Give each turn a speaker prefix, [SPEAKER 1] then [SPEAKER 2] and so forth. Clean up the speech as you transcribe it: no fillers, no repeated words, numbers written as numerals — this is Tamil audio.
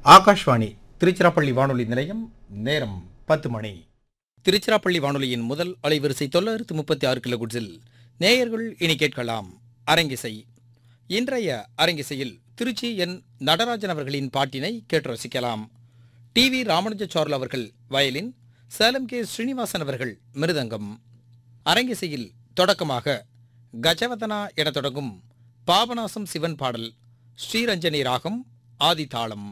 [SPEAKER 1] ஆகாஷ்வாணி திருச்சிராப்பள்ளி வானொலி நிலையம். நேரம் 10 மணி. திருச்சிராப்பள்ளி வானொலியின் முதல் அலைவரிசை 936 கிலோகுட்ஸில் நேயர்கள் இனி கேட்கலாம் அரங்கிசை. இன்றைய அரங்கிசையில் திருச்சி என் நடராஜன் அவர்களின் பாட்டினை கேட்டு ரசிக்கலாம். டி.வி. ராமானுஜாச்சார்லு அவர்கள் வயலின், சேலம் கே. ஸ்ரீனிவாசன் அவர்கள் மிருதங்கம். அரங்கிசையில் தொடக்கமாக கஜவதனா என தொடங்கும் பாபநாசம் சிவன் பாடல், ஸ்ரீரஞ்சனி ராகம், ஆதி தாளம்.